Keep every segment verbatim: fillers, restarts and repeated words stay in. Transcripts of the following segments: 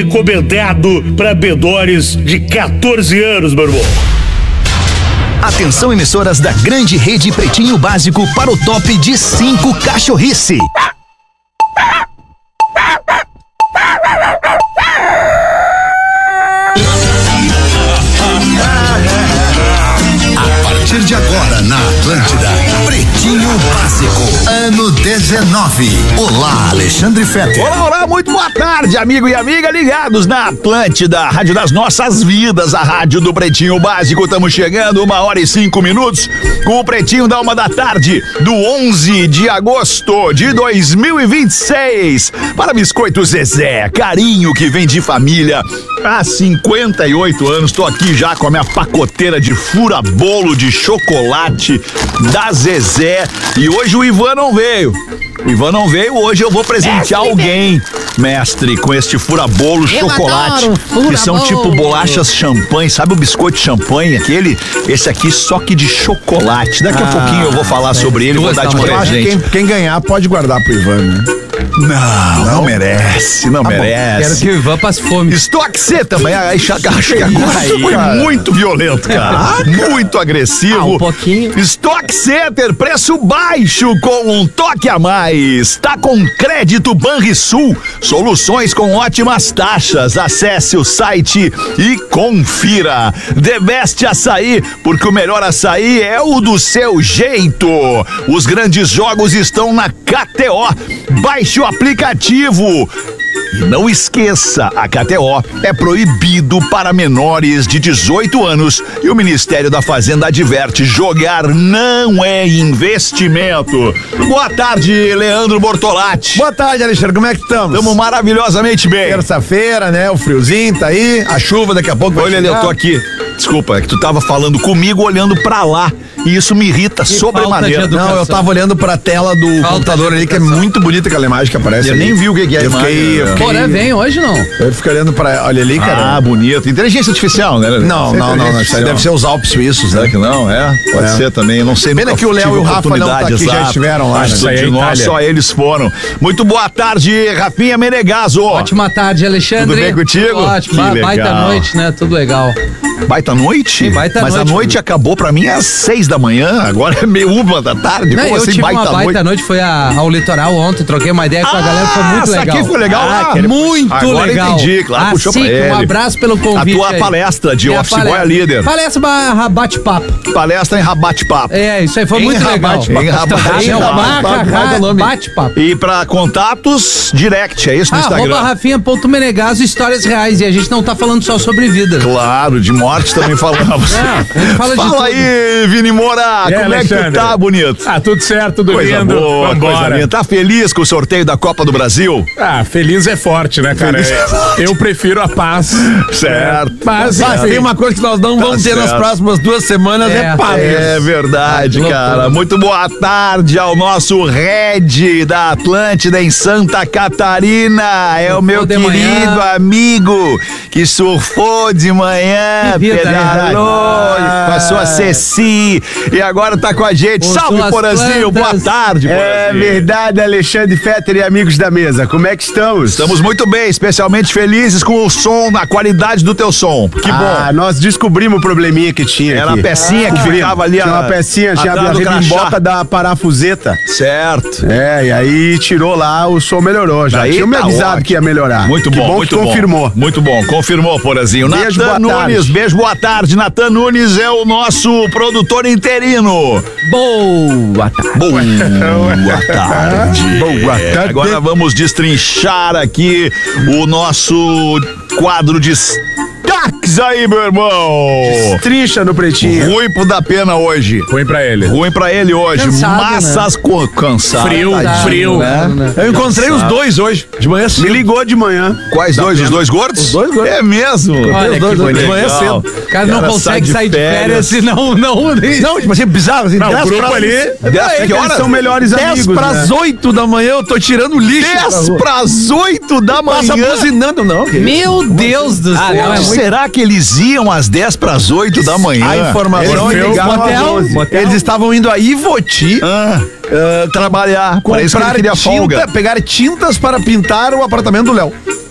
recomendado para menores de quatorze anos, meu irmão. Atenção, emissoras da grande rede Pretinho Básico para o top de cinco cachorrice. A partir de agora na Atlântida, Pretinho Básico, ano dezenove. Olá, Alexandre Fetter. Olá, olá, muito boa tarde, amigo e amiga ligados na Atlântida, a rádio das nossas vidas, a rádio do Pretinho Básico. Estamos chegando, uma hora e cinco minutos, com o Pretinho da uma da tarde, do onze de agosto de dois mil e vinte e seis. Para Biscoito Zezé, carinho que vem de família há cinquenta e oito anos. Tô aqui já com a minha pacoteira de fura-bolo de chocolate da Zezé. E hoje o Ivan não veio. O Ivan não veio, hoje eu vou presentear alguém, mestre, com este fura-bolo chocolate. Fura que são tipo bolachas champanhe, sabe o biscoito champanhe, aquele? Esse aqui só que de chocolate. Daqui a ah, pouquinho eu vou falar é, sobre ele e vou dar de presente. Quem, quem ganhar pode guardar pro Ivan, né? Não, não, não merece, não tá merece. Bom, quero que o Ivan passe fome. Estoque C também, acho que agora isso foi muito violento, cara. Muito agressivo. Ah, um pouquinho. Estoque Center, preço baixo com um toque a mais. Tá com crédito Banrisul, soluções com ótimas taxas. Acesse o site e confira. The Best Açaí, porque o melhor açaí é o do seu jeito. Os grandes jogos estão na K T O. Baixe o aplicativo. E não esqueça, a K T O é proibido para menores de dezoito anos e o Ministério da Fazenda adverte: jogar não é investimento. Boa tarde, Leandro Bortolatti. Boa tarde, Alexandre, como é que estamos? Estamos maravilhosamente bem. Terça-feira, né, o friozinho tá aí, a chuva daqui a pouco vai Olha, chegar. eu tô aqui. Desculpa, é que tu tava falando comigo olhando pra lá e isso me irrita que sobremaneira. Não, eu tava olhando pra tela do falta computador ali, que é muito bonita aquela imagem que aparece. Eu ali. nem vi o que, que é. Eu fiquei, eu fiquei... Porém, vem hoje não. Eu fiquei olhando pra... Olha ali, cara. Ah, bonito. Inteligência artificial, né? Não, não, não, não. Isso aí deve ser os Alpes suíços, né? Será que não? É? Pode é. ser também. Eu não sei. Pena que o Léo e o Rafa não tá aqui, já estiveram lá. Acho que nós, só eles foram. Muito boa tarde, Rafinha Menegaso. Ótima tarde, Alexandre. Tudo bem contigo? Ótimo. Ba- baita noite, né? Tudo legal. Baita noite? Sim, baita Mas noite. a noite acabou pra mim às seis da manhã, agora é meio uma da tarde. Não, Como eu assim, tive baita uma baita noite? noite, foi a, ao litoral ontem, troquei uma ideia com a ah, galera, foi muito legal. Isso aqui foi legal? Ah, Ah, muito agora legal. entendi, claro, ah, puxou sim, pra ele. Um abraço pelo convite. A tua aí. palestra de Minha Office Boy palestra. Líder. Palestra barra bate-papo. Palestra em Rabate-Papo. É, isso aí foi em muito legal. Em Rabate-Papo. Bate-papo. E pra contatos, direct, é isso no ah, Instagram? arroba Rafinha.menegaso, histórias reais. E a gente não tá falando só sobre vida. Claro, de morte também falamos. É, fala de Fala aí, Vini Moura, e como Alexandre? é que tu tá, bonito? Ah, tudo certo, tudo coisa lindo. Boa, Vambora. coisa linda. Tá feliz com o sorteio da Copa do Brasil? Ah, feliz é forte, né, cara? Feliz é forte. Eu prefiro a paz. Certo. Mas, Mas tem uma coisa que nós não Tá vamos ter certo. nas próximas duas semanas, é, É, paz. É verdade, Ah, cara. Muito boa tarde ao nosso Red da Atlântida em Santa Catarina. É o meu de querido manhã. amigo que surfou de manhã, Que vida, pedalou né? com a sua Ceci e agora tá com a gente. Com Salve, suas Porazinho. Boa plantas. tarde, É Porazinho. verdade, Alexandre Fetter e amigos da mesa. Como é que estamos? Estamos muito bem, especialmente felizes com o som, a qualidade do teu som. Que Ah, bom. nós descobrimos o probleminha que tinha Era aqui. a pecinha que ficava ali. Tinha a- uma pecinha, tinha atrás a do crachá. rebimboca da parafuseta. Certo. É, e aí tirou lá, o som melhorou já. Daí Tinha me tá avisado ótimo. que ia melhorar. Muito que bom, bom muito que bom. confirmou. Muito bom, confirmou, Porazinho. Beijo, Natan boa Nunes, tarde. beijo, boa tarde. Natan Nunes é o nosso produtor interino. Boa tarde. Boa tarde. Boa É, tarde. agora vamos destrinchar aqui o nosso quadro de destaques aí, meu irmão. Trincha no pretinho. Ruim pro da pena hoje. Ruim pra ele. Ruim pra ele hoje. Cansado, Massas co- cansado. Frio, tadinho, frio. né? Eu encontrei os dois hoje, de manhã Me cedo. ligou de manhã. Quais dois? Os dois gordos? Os dois gordos. É mesmo? Olha os dois, que dois, de bonito. manhã cedo. O cara não Cara, consegue sai sair de de férias, férias. senão não. Não, tipo assim, bizarro, assim, Não, o dez grupo pra- ali. Dez, que Eles horas? são melhores dez amigos, pras né? oito da manhã eu tô tirando lixo. dez pras oito da Passa manhã. buzinando, não. que isso? Meu Deus do céu. Onde é muito- será que eles iam às dez pras oito da manhã? A informação é Orfeu, legal. motel, Eles, eles estavam indo a Ivoti Ah, ah, trabalhar, Para isso que ele comprar queria tinta, folga. pegar tintas para pintar o apartamento do Léo.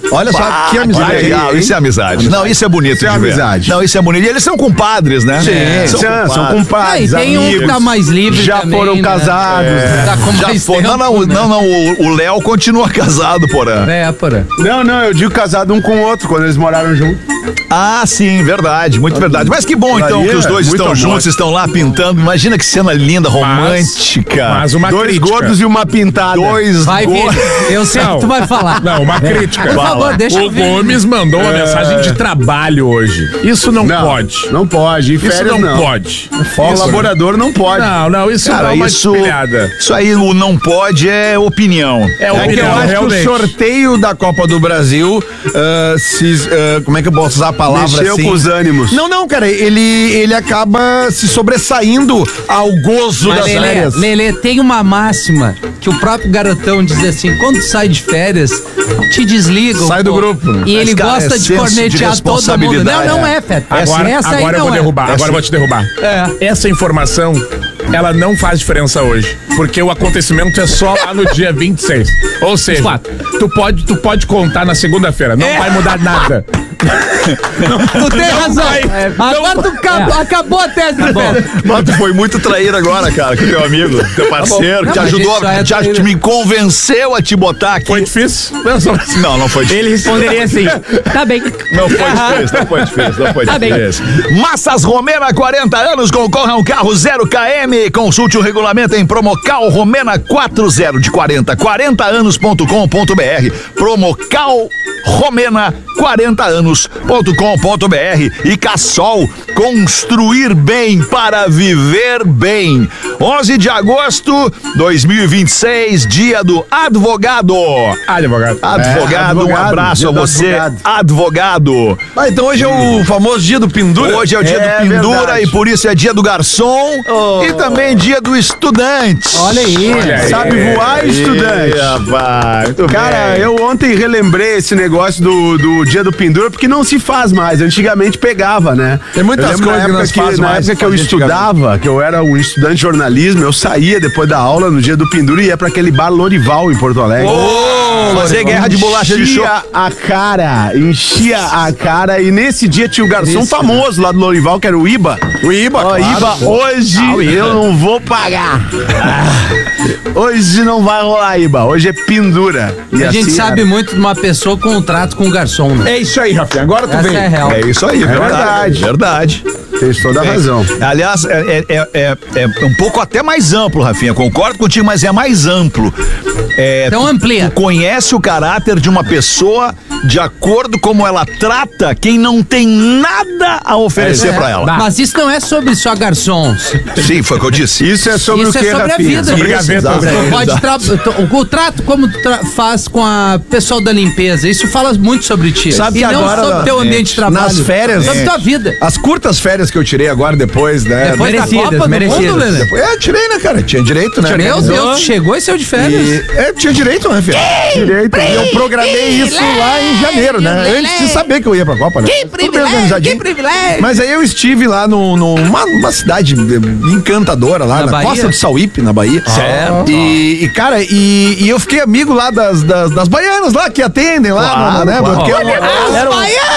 Olha só Ah, que amizade. que legal, aí, isso é amizade. Não, isso é bonito Isso é de ver. amizade. Não, isso é bonito. E eles são compadres, né? Sim, são, são Ah, e compadres, tem um que amigos. tá mais livre Já também, foram né? casados. Tá com Já mais foi. tempo, Não, não, né? não, não, o- o Léo continua casado, porã. É, porra. Não, não, eu digo casado um com o outro, quando eles moraram juntos. Ah, sim, verdade, muito verdade. Mas que bom, então, Daí que os é dois muito estão amor. juntos, estão lá pintando. Imagina que cena linda, romântica. Mas uma Dois crítica. gordos e uma pintada. Dois Vai vir. gordos. Eu sei o que tu vai falar. Não, uma crítica. Por favor, deixa O eu ver. Gomes mandou uma mensagem de trabalho hoje. Isso não, Não, pode. Não pode. Em Isso férias, não, não. pode. O Isso colaborador não pode. Não, não, isso Cara, dá uma isso, desfilhada. isso aí, o não pode é opinião. É É que eu opinião, acho que realmente. o sorteio da Copa do Brasil, ah, se, ah, como é que eu posso usar a palavra Mexeu assim? com os ânimos. Não, não, cara, ele, ele acaba se sobressaindo ao gozo Mas, das Lelê, férias. Lelê, tem uma máxima que o próprio garotão diz assim: quando tu sai de férias, te desligam. Sai do pô. grupo. E ele cara, gosta é de senso de cornetear todo mundo. responsabilidade. Não, não é, Feta. Agora, Essa aí agora eu não vou é. derrubar, agora eu vou te derrubar. É. Essa informação, ela não faz diferença hoje. Porque o acontecimento é só lá no dia vinte e seis. Ou seja, tu pode, tu pode contar na segunda-feira, não vai mudar nada. Tu tem Não razão. vai. É, agora tu acabou, acabou a tese do Feta. Mas tu foi muito traíra agora, cara, com teu amigo, teu parceiro, Não, que te mas ajudou, isso é te, traíra. me convenceu a te botar aqui. Foi difícil? Não, só- Não, não foi difícil. Ele responderia assim: tá bem. Não foi difícil, não foi difícil, não foi Tá bem. difícil. Massas Romena, quarenta anos, concorra a um carro zero quilômetros. Consulte o regulamento em Promocal Romena quarenta de quarenta, quarenta anos ponto com ponto br. Promocal Romena quarenta anos ponto com ponto br. E Cassol, construir bem para viver bem. onze de agosto de dois mil e vinte e seis, dia do advogado. Advogado. Advogado, um advogado, abraço dia a do você, advogado. advogado. Ah, então hoje é o famoso dia do pendura. Hoje é o dia É do pendura verdade. e por isso é dia do garçom e também dia do estudante. Olha aí. aí. Sabe voar, estudante? Rapaz, muito Cara, bem. eu ontem relembrei esse negócio do, do dia do pendura, porque não se faz mais. Antigamente pegava, né? Tem muitas Eu lembro coisas na que não época se faz Na mais, época que eu fazia estudava, que eu era um estudante de jornalismo, eu saía depois da aula no dia do pendura e ia pra aquele bar Lorival em Porto Alegre. Fazer guerra de bolacha de chope. Enchia a cara, enchia a cara. E nesse dia tinha o garçom famoso lá do Lorival, que era o Iba. O Iba, Ó, claro, Iba, pô. hoje eu não vou pagar. Hoje não vai rolar, Iba. Hoje é pendura. E A gente assim sabe era. muito de uma pessoa com um trato com o garçom, né? É isso aí, Rafinha. Agora tu Essa vem. é real. É isso aí, verdade. verdade. Verdade. Tem toda a razão. Aliás, é, é, é, é um pouco até mais amplo, Rafinha. Concordo contigo, mas é mais amplo. É, Então tu- amplia. Tu conhece o caráter de uma pessoa de acordo como ela trata quem não tem nada a oferecer É, pra ela. Mas isso não é sobre só garçons. Sim, foi o que eu disse. Isso é sobre Isso o que, é sobre a Rafinha? vida. Sobre Isso, gaveta. exato. É, Pode exato. tra- o, o trato como tu tra- faz com a pessoal da limpeza, isso fala muito sobre ti. Sabe e que não agora, sobre teu ambiente de trabalho. nas férias, sobre é. tua vida. As curtas férias que eu tirei agora depois, né? Depois da merecidas, Copa do merecidas. Mundo, Lelê. Depois, é, tirei, né, cara? Tinha direito, né? Meu Organizou. Deus, tu chegou e saiu de férias. E, é, tinha direito, né, filho? Direito. E eu programei isso lá em janeiro, né? Antes de saber que eu ia pra Copa, né? Que privilégio, que privilégio. Mas aí eu estive lá no, no- numa, numa cidade encantadora lá, Na na, Bahia? costa do Sauípe, na Bahia. Certo. E, e, cara, e, e eu fiquei amigo lá das, das, das baianas lá que atendem lá, Claro, né? claro. Porque eram, eram,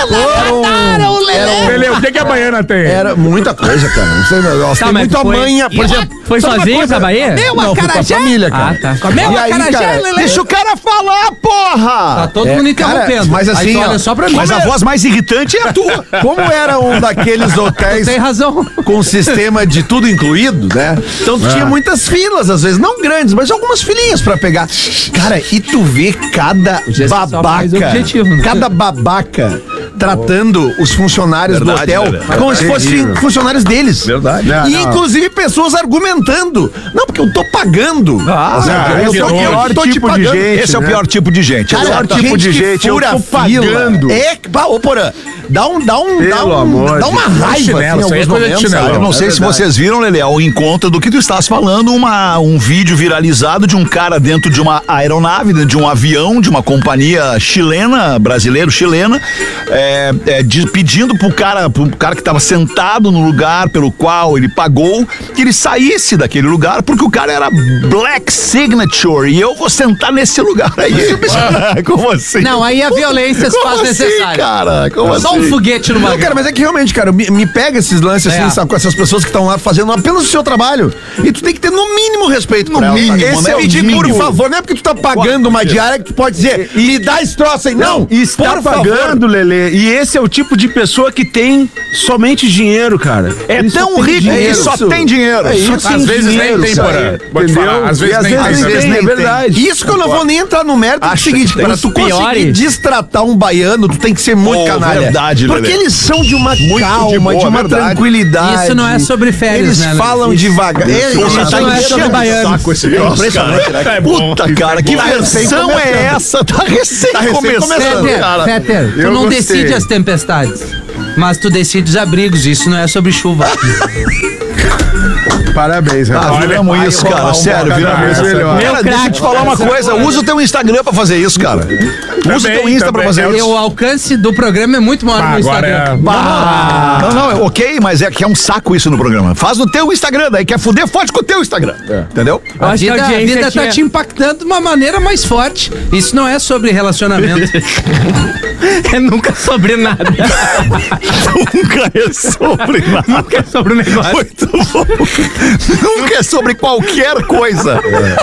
eram, Lelê, o que, que a baiana tem? era muita coisa, cara. Não sei, elas Tá, têm mas muita foi- manha, por exemplo. Foi sabe uma sozinho coisa? pra Bahia? Meu Não, fui com a acarajé. família, cara. Ah, tá. Comeu E aí, acarajé, cara, Lelê. Deixa o cara falar, porra! Tá todo É, mundo cara, interrompendo. mas assim, Aí tu ó, olha só pra mim. Mas a voz mais irritante é a tua. Como era um daqueles hotéis Tem razão. com sistema de tudo incluído, né? Então tu tinha muitas filas, às vezes, não grandes, mas algumas filinhas pra pegar. Cara, e tu vê cada gesto só faz babaca, objetivo, né? cada babaca tratando os funcionários Verdade, do hotel verdade. como se fossem Terrível. funcionários deles. Verdade. Não, E não. inclusive pessoas argumentando. Não, porque eu tô pagando. Ah, Ah, eu esse é tô, o eu pior tô te tipo de pagando. gente. Esse é o né? pior tipo de gente. Cara, Pior tipo de que gente, eu fura tô fila. pagando. É, bah, ô, Porã, dá um, dá um, dá Pelo um, amor dá de uma Deus. raiva, Chinelo, assim, isso aí em é alguns coisa de momentos, chinelo. sabe? Eu não É sei se verdade. vocês viram, Lelê, ao encontro do que tu estás falando, uma, um vídeo viralizado de um cara dentro de uma aeronave, dentro de um avião de uma companhia chilena, brasileiro-chilena, é, é, de- pedindo pro cara, pro cara que tava sentado no lugar pelo qual ele pagou, que ele saísse daquele lugar, porque o cara era Black Signature e eu vou sentar nesse lugar aí. Como assim? Não, aí a violência se Como faz assim, necessária. cara? Como Só assim? um foguete no Não, bagulho. cara, mas é que realmente, cara, me, me pega esses lances assim, É. sabe, com essas pessoas que estão lá fazendo apenas o seu trabalho. E tu tem que ter no mínimo respeito por elas, mínimo, sabe? Esse né? é O pedir, por mínimo. favor, não é porque tu tá pagando uma diária que tu pode dizer, me dá esse troço aí. Não, E está por pagando, favor. Lelê. E esse é o tipo de pessoa que tem somente dinheiro, cara. É Ele só tão tem rico que dinheiro. só tem dinheiro. É isso. Às tem vezes dinheiro, nem tem, sabe? Porã. Vou te Entendeu? falar, às vezes E às nem vezes tem, nem às vezes tem, é nem tem. verdade. Isso que eu não vou nem entrar no mérito, é o Acha seguinte, que tem pra tu conseguir piores. destratar um baiano, tu tem que ser muito Oh, canalha. verdade, Porque Lelê. eles são de uma Muito de calma, de, boa, uma verdade. tranquilidade. Isso não é sobre férias, Eles né, Lelê? falam Isso- devagar. Eles- isso Você não tá é enchendo sobre o baiano. Saco esse negócio, impressionante, cara. né? É bom. Puta, cara, que Tá recém versão é começando. essa? Tá recém, recém começando, Fetter, cara. Fetter, tu Eu não gostei. decide as tempestades, mas tu decide os abrigos. Isso não é sobre chuva. Parabéns, Ah, rapaz. viramos vai isso, rolar cara. um Sério, cada viramos vez isso. melhor. Cara, Meu deixa eu craque. te falar uma coisa. Usa o teu Instagram pra fazer isso, cara. Usa o teu Também, Insta pra também. fazer Eu- E isso. o alcance do programa é muito maior Ah, no agora Instagram. é- Bah. Não, não, é ok, mas é que é um saco isso no programa. Faz no teu Instagram, daí quer fuder, fode com o teu Instagram. Entendeu? Eu A acho que vida, a a audiência vida tá tinha- te impactando de uma maneira mais forte. Isso não é sobre relacionamento. É nunca sobre nada. Nunca é sobre nada. Nunca é sobre o negócio. Muito bom. Nunca é sobre qualquer coisa.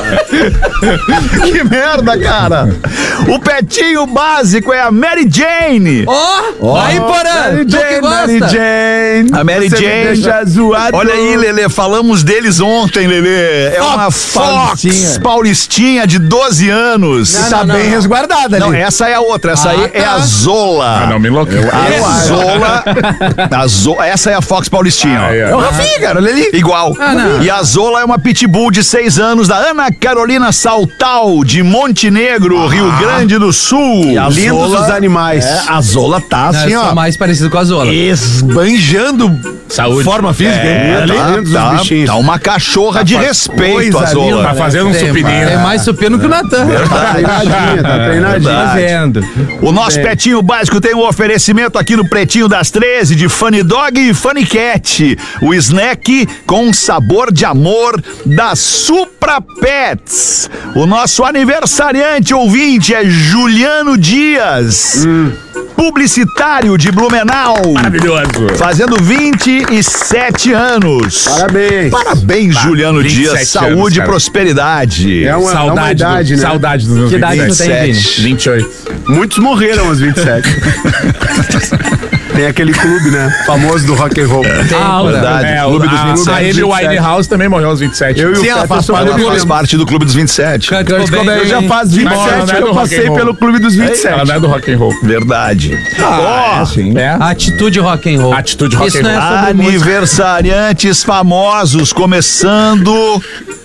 Que merda, cara. O petinho básico é a Mary Jane. Ó, aí, Porã, Mary tu que Jane, gosta. Mary Jane. A Mary Você me Jane. deixa zoado. Olha aí, Lelê, falamos deles ontem, Lelê. É uma Fox Paulistinha. Paulistinha de doze anos. Não, Tá não, bem não. resguardada ali. Não, essa é a outra. Essa Ah, aí é tá. a Zola. Ah, não, me enlouqueceu. A Zola. A Zo- essa é a Fox Paulistinha, ó. Ah, é. É o Rafinha, cara, olha ali. Igual. Ah, não. E a Zola é uma pitbull de seis anos da Ana Carolina Saltal, de Montenegro, Rio Grande do Sul. a Lindos Zola- os animais. É, a Zola tá Não, assim, eu sou ó. mais parecido com a Zola. Esbanjando Saúde. forma física. É, hein? tá, lindos os tá, bichinhos. tá uma cachorra de respeito, coisa a Zola. linda, Tá fazendo um Tem- supininho. É mais supino que o Natan. Tá treinadinha, tá treinadinha. Verdade. Vendo. O nosso Pretinho Básico tem um oferecimento aqui no Pretinho das treze de Funny Dog e Funny Cat. O snack com sabor de amor da Supra Pets. O nosso aniversariante ouvinte é Juliano Dias, publicitário de Blumenau. Maravilhoso. Fazendo vinte e sete anos. Parabéns. Parabéns, Juliano vinte e Dias. sete Saúde anos, e cara. prosperidade. É uma, é uma Saudade, idade, do, né? saudade dos meus Que idade vinte e tu sete. tem, Vini? vinte e oito. Muitos morreram aos vinte e sete. Tem aquele clube, né? Famoso do rock and roll. Ah, Verdade, É, Clube a, dos vinte e a sete. Amy Winehouse também morreu aos vinte e sete. Eu e o Sim, ela Fetter faz somos Ela parte faz amigos. parte do Clube dos vinte e sete. Kurt Eu Cobain. já faz vinte e Mas ela não sete é que do eu rock passei and roll. pelo clube dos vinte e Ela sete. não é do rock and roll. Verdade. Ó, É. Atitude rock and roll. Atitude rock Isso and não é roll. sobre música. aniversariantes famosos, começando.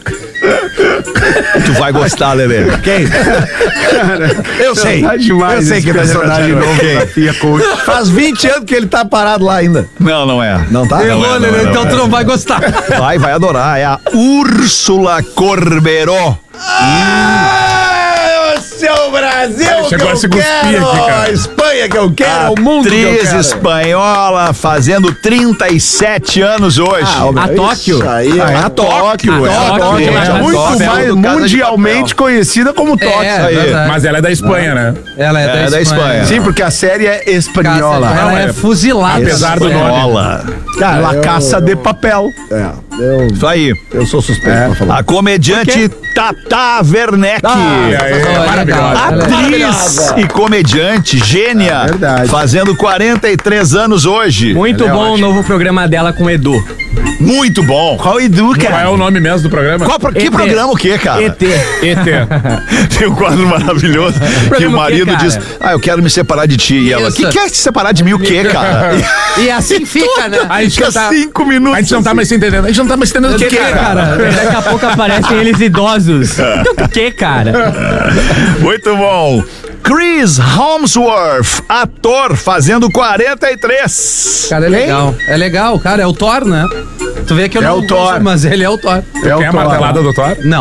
Tu vai gostar, Lelê. Quem? Eu sei. Tá demais Eu sei esse que personagem novo. Quem? Rafinha Coach. Faz vinte anos que ele tá parado lá ainda. Não, não é. Não tá? Errou, não, Lelê, não, então não, tu não vai gostar. Vai, vai adorar. É a Úrsula Corberó. Seu Brasil, Chegou a se cuspir aqui, cara. Espanha que eu quero, o mundo que eu Atriz quero. espanhola, fazendo trinta e sete anos hoje. A Tóquio? Isso aí Ah, é é a Tóquio. A É a Tóquio, Tóquio. é a Muito Tóquio. mais Do Casa de mundialmente conhecida como Tóquio. É, aí. verdade. Mas ela é da Espanha, né? Ela é, É, da da Espanha. Espanha. Sim, porque a série é espanhola. Ela Não, é, é- fuzilada. apesar do nome. Espanhola. Cara, La eu- Caça de Papel. É, eu, Isso aí. eu sou suspeito pra falar. A comediante Tata Werneck. É, é, Ela é maravilhosa. legal, ela é- Atriz e comediante, gênia, É verdade. fazendo quarenta e três anos hoje. Muito Ela é bom o ótima. novo programa dela com o Edu. Muito bom. Qual Edu, Qual é cara? o nome mesmo do programa? Qual, pro- que E T. programa o quê, cara? E T. E T. Tem um quadro maravilhoso que o Programa o quê, marido cara? diz: Ah, eu quero me separar de ti. E ela, Isso. que quer se separar de mim o quê, cara? E assim fica, né? A gente Fica já tá- cinco minutos. A gente não tá mais se entendendo. A gente não tá mais se entendendo o O que, quê, cara? cara? Daqui a pouco aparecem eles idosos. O que, cara? Muito bom. Chris Hemsworth, ator, fazendo quarenta e três. Cara, é legal. É legal, cara. É o Thor, né? Tu vê que eu É não o Thor. gosto, mas ele é o Thor. É o Quer a Thor. martelada do Thor? Não.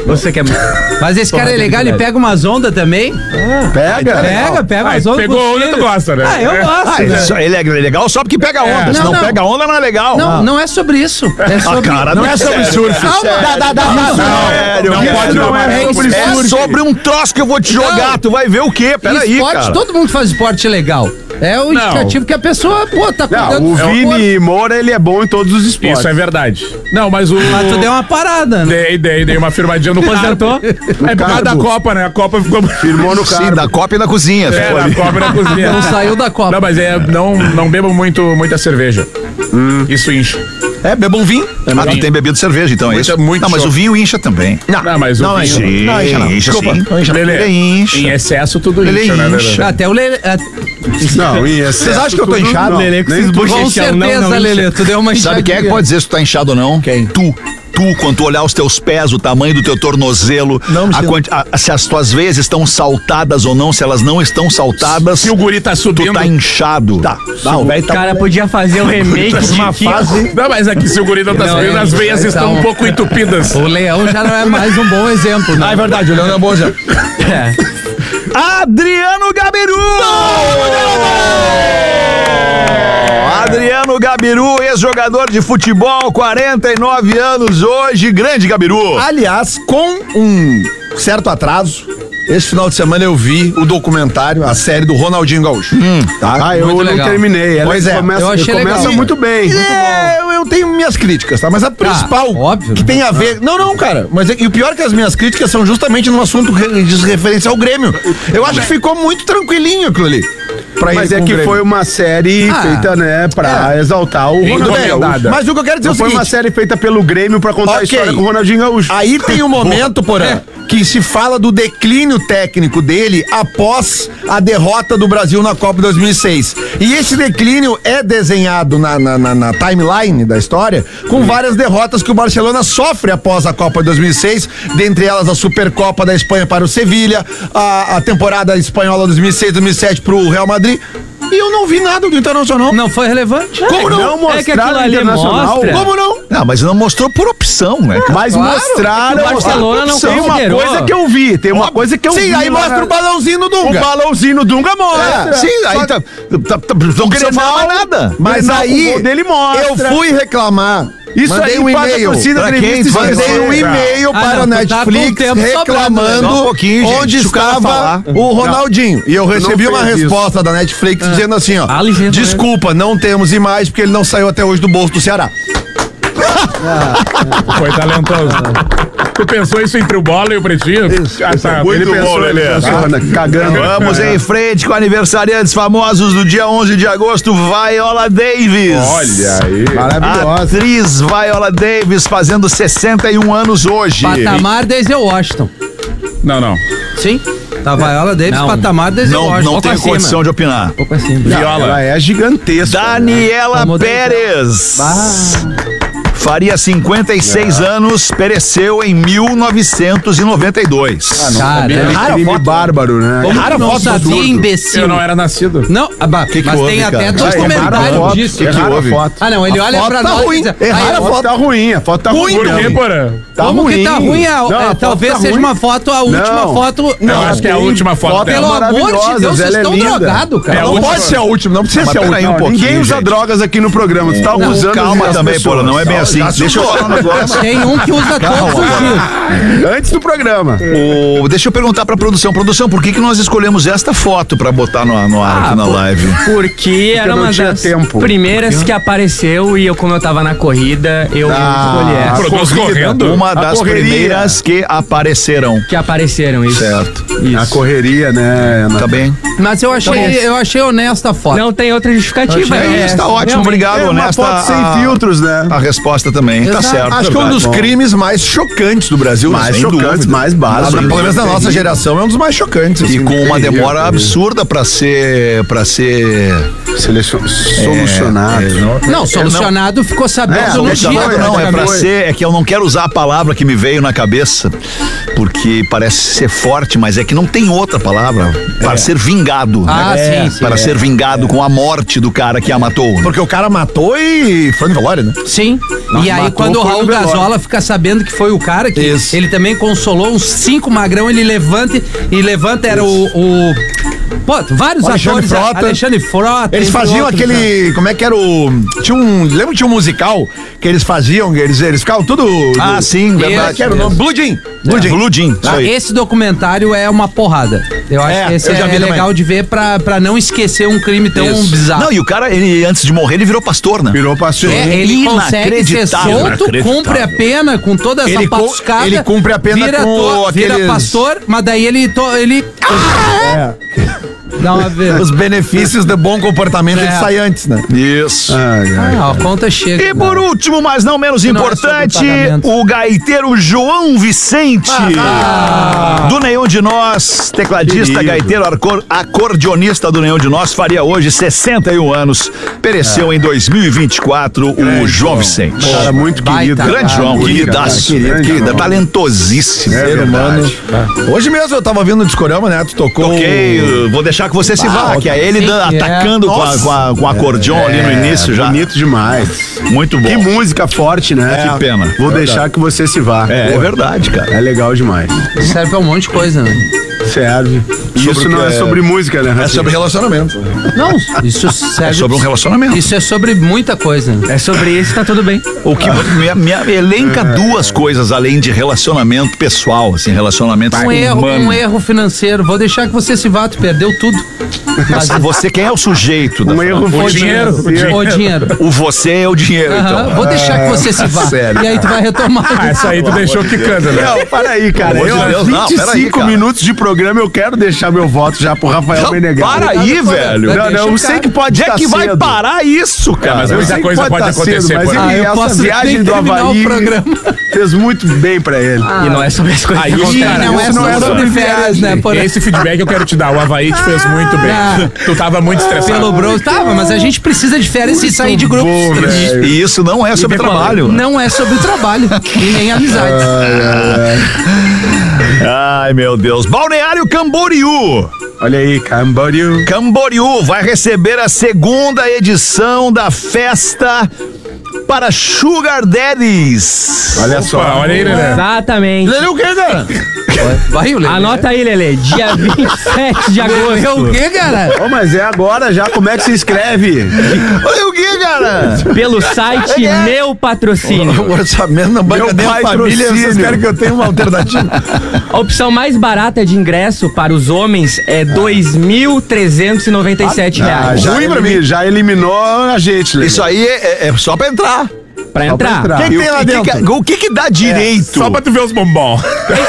Você quer... Mas esse cara é legal, ele pega umas ondas também. Pega? Pega, pega Ah, umas ondas. pegou com os onda, tu filhos. gosta, né? Ah, eu É. gosto. Ah, né? isso- ele é legal só porque pega onda. Se Não, não, não. pega onda, não é legal. Não, não é sobre isso. É Ah, sobre... cara, não, é sobre surf. Calma. Dá, dá, dá, não, sério, não cara. pode não não é é sobre sobre É surf. sobre um troço que eu vou te jogar. Não. Tu vai ver o quê? Peraí, esporte, cara. todo mundo faz esporte legal. É o Não. indicativo que a pessoa, pô, tá cuidando Não, o do seu corpo. Vini Moura, ele é bom em todos os esportes. Isso é verdade. Não, mas o... Mas tu deu uma parada, né? Dei, dei, dei uma firmadinha no Aposentou? carbo. É por causa da carbo. Copa, né? A Copa ficou... Firmou no Sim, carro. da Copa e da cozinha. É, ficou na ali. Copa e na cozinha. Não saiu da Copa. Não, mas é, não, não bebo muito, muita cerveja. Isso incha. É, beba um vinho. Ah, tu tem bebido cerveja, então é Muito- isso? muito não, mas show. o vinho incha também. Não, mas o não, vinho... Sim, Não, incha não. incha Desculpa, sim. não incha não. Ele Lelê, incha. em excesso tudo Ele incha, né, Lelê? incha. Até o Lelê. é, Não, e Vocês acham que eu tô inchado? Lelê com Nem esses tudo. Com bochechão, não, certeza, não, Lelê. Tu deu uma Sabe quem é que inchadinha. pode dizer se tu tá inchado ou não? Quem? Tu. Tu, quando tu olhar os teus pés, o tamanho do teu tornozelo, Não, me a sinto. quanti- a- se as tuas veias estão saltadas ou não, se elas não estão saltadas, Se o guri tá tu subindo... tá inchado. Tá. Não, o velho O tá... cara podia fazer um remake de Uma Kiko. fase. Não, mas aqui se o guri não tá Não, subindo, é, as veias então- estão um pouco entupidas. O Leão já não é mais um bom exemplo, né? Ah, é verdade, o Leão é bom já. É. Adriano Gabiru! Adriano Gabiru, ex-jogador de futebol, quarenta e nove anos hoje, grande Gabiru. Aliás, com um certo atraso, esse final de semana eu vi o documentário, a série do Ronaldinho Gaúcho. Tá? Ah, eu Muito não legal. terminei. Ela Pois é, começa, eu achei começa legal. muito bem. É, eu, eu tenho minhas críticas, tá? Mas a principal, óbvio, que né? tem a ver... Não, não, cara. Mas é- e o pior é que as minhas críticas são justamente no assunto que diz referência ao Grêmio. Eu acho que ficou muito tranquilinho aquilo ali. Pra Mas ir é com o que Grêmio. foi uma série Ah, feita, né, pra exaltar o Ronaldinho Encomendada. Gaúcho. Mas o que eu quero dizer é Não o foi seguinte... uma série feita pelo Grêmio pra contar a Ok. história com o Ronaldinho Gaúcho. Aí tem um momento, porém, que se fala do declínio técnico dele após a derrota do Brasil na Copa dois mil e seis. E esse declínio é desenhado na, na, na- na timeline da história com várias derrotas que o Barcelona sofre após a Copa de dois mil e seis, dentre elas a Supercopa da Espanha para o Sevilha, a, a temporada espanhola dois mil e seis, dois mil e sete para o Real Madrid. E eu não vi nada do Internacional. Não foi relevante? Como não? Não É que mostraram aquilo ali Internacional. mostra. Como não? Não, mas não mostrou por opção, né? cara? Mas Claro, mostraram. é que o Barcelona não Tem uma considerou. coisa que eu vi. Tem uma coisa que eu vi. Sim, aí lá mostra na- o balãozinho no O Dunga. balãozinho Dunga mostra. É, Sim, aí tá, tá, tá, não precisa falar mais nada. Mas Mas aí o gol dele mostra. eu fui reclamar. Isso mandei aí um faz a e-mail. torcida Pra gremista quem? esquecer. Mandei um e-mail Ah, para não, a tu tá com Netflix o tempo sobrando, reclamando né? Só um pouquinho, gente, onde deixa o cara estava falar. o Ronaldinho. E eu recebi não uma fez resposta da Netflix dizendo assim, ó. Ah, ligeiro, Desculpa, não temos imagens porque ele não saiu até hoje do bolso do Ceará. Foi talentoso. Tu pensou isso entre o Bola e o Pretinho? Ah, tá. Muito Ele bom, pensou, Lelê. ele pensou. Ah, cagando. Vamos em frente com aniversariantes famosos do dia onze de agosto, Viola Davis. Olha aí. Maravilhosa. Atriz Viola Davis fazendo sessenta e um anos hoje. Patamar Denzel Washington. Não, não. Sim. Tá Viola Davis, Não. patamar Denzel Não, Washington. não tenho acima. condição de opinar. Um pouco assim. Viola. Ela é gigantesca. Daniela Vamos Pérez. Faria cinquenta e seis anos, pereceu em mil novecentos e noventa e dois. Cara, É é crime bárbaro, né? Como rara tu não foto sabia, absurdo. imbecil? Eu não era nascido. Não, ah, bah, Que que mas houve, tem cara? até Ah, dois erraram a comentários foto. disso. Erraram a houve? foto. Ah, não, ele A olha foto pra tá nós ruim. e diz, Erraram aí, A foto tá ruim, a foto tá ruim. Por quê, não. porra? Tá como ruim. que tá ruim? A- Não, a é, foto talvez tá seja ruim. uma foto, a última Não. foto. Não, acho que é a tem última foto foto dela. Pelo amor de maravilhosas, Deus, vocês ela é estão linda. drogados, cara. É a Não última- pode ser a última, não precisa Mas ser a peraí última. um pouquinho, Ninguém usa gente. drogas aqui no programa. Tu tá Não, usando calma as também, pessoas. pô, não é bem assim. Já Deixa eu chegou. falar um negócio. Tem um que usa todos os dias. Antes do programa. O- deixa eu perguntar pra produção. Produção, por que, que nós escolhemos esta foto pra botar no, no ar aqui na por- live? Porque era não uma tinha das tempo. primeiras que apareceu e eu, como eu tava na corrida, eu escolhi essa. Produz correndo? Uma A das correria. primeiras que apareceram. Que apareceram, isso. Certo. Isso. A correria, né? Ana? Tá bem? Mas eu achei, eu achei honesta a foto. Não tem outra justificativa. É, é está ótimo, obrigado, É uma honesta. foto sem a- filtros, né? A resposta também, tá Exato. certo. Acho que é um dos verdade. crimes mais chocantes do Brasil. Mais sem chocantes, dúvida. mais básicos. Pelo menos na nossa geração é um dos mais chocantes. E assim. com uma terrível, demora terrível. absurda pra ser. para ser. Selecion... Solucionado. É, não- Não, solucionado ficou sabendo É, no Solucionado dia. não, é pra praticamente. ser. É que eu não quero usar a palavra que me veio na cabeça, porque parece ser forte, mas é que não tem outra palavra. Para ser vingado. Ah, né? sim, sim, Para é. ser vingado com a morte do cara que a matou. Porque o cara matou e foi no velório, né? Sim. E aí, matou, quando o foi no Raul velório. Gazola fica sabendo que foi o cara, que Isso. ele também consolou uns cinco magrão, ele levanta e levanta, era o, o. Pô, vários Alexandre atores. Frota. Alexandre Frota. Eles entre faziam outros, aquele. Como é que era o. Tinha um. Lembra que tinha um musical que eles faziam? Eles, eles ficavam tudo. Ah, do- sim, Como é verdade. que era o nome? Blue Jean. Blue Jean. Blue Jean, isso Ah, aí. esse documentário é uma porrada. Eu acho É, que esse eu já é vi também. legal de ver pra, pra não esquecer um crime tão Isso. bizarro. Não, e o cara, ele, antes de morrer, ele virou pastor, né? Virou pastor. É, ele consegue ser Inacreditável, solto, inacreditável. cumpre a pena com toda essa Ele cu- patuscada. ele cumpre a pena vira com to- Vira aqueles- pastor, mas daí ele... To, ele Dá uma vez. Os benefícios do bom comportamento, É. ele sai antes, né? Isso. Ah, a conta chega. E por último, mas não menos Não é importante, sobre pagamento. o gaiteiro João Vicente. Do Nenhum de Nós, tecladista, gaiteiro, arcor- acordeonista do Nenhum de Nós, faria hoje sessenta e um anos. Pereceu em dois mil e vinte e quatro o João Vicente. Cara, muito Baita. querido. Grande cara, João, querido, queridaço, cara, querido, grande querido, João. talentosíssimo. É Ser humano. verdade. Hoje mesmo eu tava vindo no discorama, né? Tu tocou. Ok, eu vou deixar que você se vá, que é ele sim, dan- é. atacando com, a, com, a, com o acordeon ali no início já. Bonito demais. Muito bom. Que música forte, né? Que pena. Vou Verdade. deixar que você se vá. É, é Pô, verdade, cara. É legal demais. Serve pra um monte de coisa, né? Serve. Sobre Isso o não que é é- sobre música, né? É Rafinha? sobre relacionamento. Não, isso serve... É sobre um relacionamento. Isso é sobre muita coisa. É sobre isso, tá tudo bem. O que me, me elenca duas coisas além de relacionamento pessoal, assim, relacionamento Um erro, humano. um erro financeiro. Vou deixar que você se vá, tu perdeu tudo. Mas Você quem é o sujeito da Um frase? erro O dinheiro, o dinheiro. o dinheiro. O você é o dinheiro, Aham, então. vou deixar que você se vá. sério. E aí tu vai retomar. Ah, essa aí tu deixou quicando, né? Não, para aí, cara. Pelo amor Eu, de Deus, não, vinte e pera aí, cinco cara. minutos de programa, eu quero deixar meu voto já pro Rafael Não, Menegal. para aí, velho. Não, não, eu sei que pode Onde é estar que vai cedo. parar isso, É, cara? mas Eu muita sei que coisa pode tá acontecer. cedo, mas por ele, Ah, eu essa posso viagem nem do terminar o Havaí programa. fez muito bem pra ele. E não é sobre as coisas Aí, que acontecem. cara, não é isso não é sobre sobre férias, né? Por... Esse feedback eu quero te dar. O Havaí te fez muito bem. Ah. Tu tava muito estressado. Pelo bro. Tava, mas a gente precisa de férias e sair de grupos. bom, velho. E isso não é sobre trabalho. Não é sobre trabalho e nem amizade. Ai, meu Deus. Balneário Camboriú. Olha aí, Camboriú. Camboriú vai receber a segunda edição da festa para Sugar Daddies. Olha só. Opa, olha aí, né? Exatamente. Lelê, o quê, cara? Vai, o Lelê. Anota aí, Lelê. Dia vinte e sete de É agosto. o quê, cara? Ô, mas é agora já, como é que se inscreve? Olha o que, cara? Pelo site Meu Patrocínio. O orçamento na banca Meu da pai família, vocês trocínio. querem que eu tenha uma alternativa? A opção mais barata de ingresso para os homens é dois mil trezentos e noventa e sete Ah, reais. já, Ruim pra elimi- mim. já eliminou a gente, Lelê. Isso aí é, é só pra entrar. Pra Só pra entrar. entrar. O que, que E tem lá o que que- dentro? o que que dá direito? Só pra tu ver os bombom.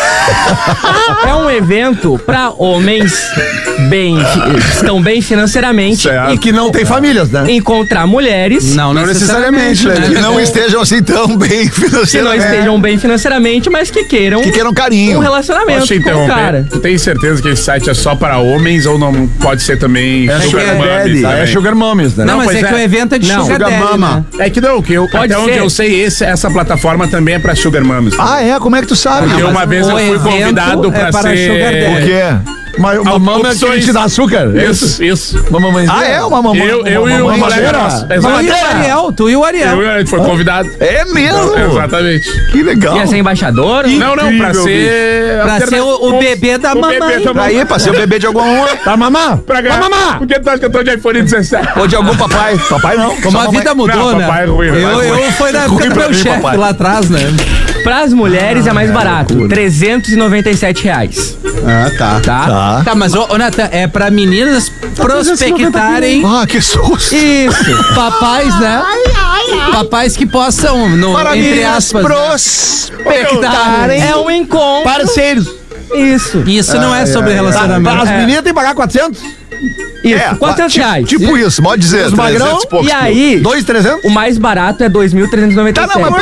É um evento para homens bem, que estão bem financeiramente Certo. E que não tem famílias, né? e encontrar mulheres Não, Não necessariamente, necessariamente. Lelê. Que não estejam assim tão bem que não financeiramente. estejam bem financeiramente, mas que queiram Que queiram carinho. um relacionamento Posso te com o cara. interromper? Tu tem certeza que esse site é só para homens ou não pode ser também É sugar Sugar mummies Daddy. também? É Sugar Mommies, né? Não, Não, mas pois é, que é. o evento é de Não. Sugar Sugar Daddy, Mama. né? É que não, que eu, Pode até onde ser. eu sei, esse, essa plataforma também é pra Sugar Mummies. Ah, é? Como é que tu sabe? Porque mas uma vez o eu fui evento convidado é pra para ser... Sugar Daddy. O quê? Mas uma Al- mama que opções. te dá açúcar? é Isso, isso. Uma mamãezinha? Ah, é? Uma mamãe. Eu, eu e o mamãe colega madeira? nosso. Tu e o Exatamente. Ariel, tu e o Ariel. Eu, a gente foi convidado. É mesmo? Exatamente. Que legal. Ia ser embaixador? Não, não, pra Incrível, ser... Pra alterna- ser o, o com- bebê da o mamãe. bebê da mamãe. Aí, pra ser o bebê de algum Pra mamar? Pra ganhar. Pra mamar? Por que tu acha que eu tô de iPhone dezessete? ou de algum papai. Papai não. Como só a mamãe. vida mudou, Não, né? papai é ruim, eu, papai é ruim. eu foi na época Ruim do pra meu mim, chefe papai. lá atrás, né? Para as mulheres é mais barato, trezentos e noventa e sete reais. Ah, tá. Tá? Tá. Tá, mas, ô, ô Natan, é pra meninas prospectarem Ah, que susto. isso, papais, né? Papais que possam, no, Para entre meninas aspas, né? prospectarem. É um encontro. Parceiros. Isso. Isso não é sobre relacionamento. As É. meninas têm que pagar quatrocentos? Isso. É, quatrocentos tipo- reais. Tipo isso, pode dizer. Os magrão? trezentos e poucos E aí, Dois, trezentos? o mais barato é dois mil trezentos e noventa e Tá, sete. não, mas peraí.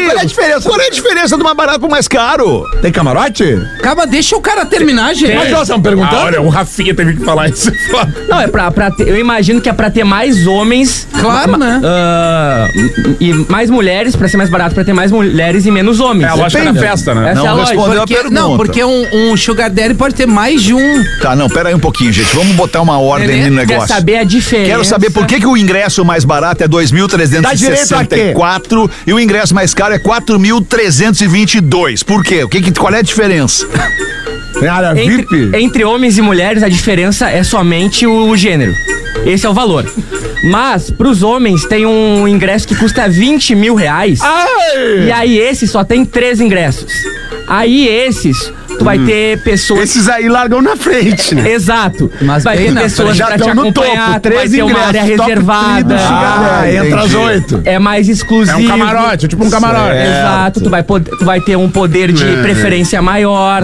Qual é a diferença? Qual é a diferença do mais barato pro mais caro? Tem camarote? Calma, deixa o cara terminar, gente. Mas nós estamos perguntando? Ah, olha, o Rafinha teve que falar isso. Não, é pra, pra ter, eu imagino que é pra ter mais homens. Claro, né? Uh, e mais mulheres, pra ser mais barato, pra ter mais mulheres e menos homens. É a lógica da festa, né? Essa Não é a lógica. respondeu a Porque, pergunta. não, porque um, um sugar daddy pode ter mais de um. Tá, não, pera aí um pouquinho, gente. Vamos botar uma ordem Entendeu? no Quer negócio. saber a diferença? Quero saber por que, que o ingresso mais barato é dois mil trezentos e sessenta e quatro e o ingresso mais caro é quatro mil trezentos e vinte e dois. Por quê? O que, que, qual é a diferença? Área V I P? Entre, entre homens e mulheres, a diferença é somente o, o gênero. Esse é o valor. Mas, pros homens, tem um ingresso que custa vinte mil reais. Ai! E aí, esse só tem três ingressos. Aí, esses, tu vai ter pessoas... Esses aí largam na frente, né? Exato. Mas vai bem ter na pessoas frente. pra Já te tão no acompanhar, topo, tu três vai ter uma área ingressos, top reservada. three do Sugar Ah, entra às oito. É mais exclusivo. É um camarote, tipo um camarote. Exato, tu vai, pod- tu vai ter um poder de preferência maior.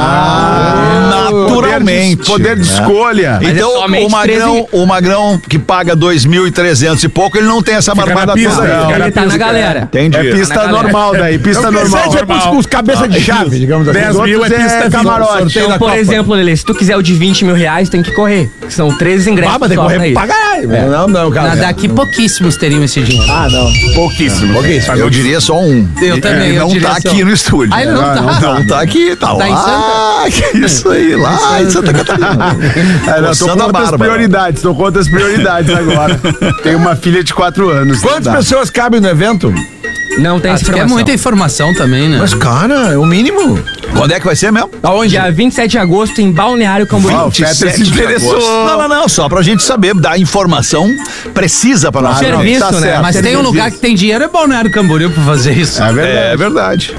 Ah, naturalmente. Poder de, poder de escolha. Mas é Então, somente o magrão, treze o magrão que paga dois mil e trezentos e pouco, ele não tem essa Fica barbada na pista, toda. fica Não. na Ele tá na pista. galera. Entendi. É pista Na galera. normal daí, pista normal. Sete é pros, os cabeça de chave, digamos assim. dez Os mil é outros pista camarote. sorteio Então, da por Copa. exemplo, Lelê, se tu quiser o de vinte mil reais, tem que correr. São treze ingressos. Ah, mas tem que só pra correr isso. pra caralho. velho. Não, não, cara. Na- Daqui pouquíssimos teriam esse dinheiro. Ah, não. Pouquíssimo. Pouquíssimo. Eu diria só um. Eu E- também, Ele eu não diria tá só aqui no estúdio. Ah, ele não tá? Não tá aqui, tá, Tá lá. em Santa? Que isso aí, lá em Santa Catarina. É, não, tô Santa com outras Bárbara. prioridades, tô com outras prioridades agora. Tenho uma filha de quatro anos. Quantas Dá. pessoas cabem no evento? Não tem essa Acho que é informação. muita informação também, né? Mas, cara, é o mínimo. Quando é que vai ser mesmo? Aonde? Dia vinte e sete de agosto, em Balneário Camboriú. Ah, o Fetter se vinte e sete de interessou. agosto. Não, não, não, só pra gente saber, dar informação precisa pra nós. Claro, serviço, né? certo. Mas tem um lugar que tem dinheiro, é Balneário Camboriú pra fazer isso. É verdade. É verdade.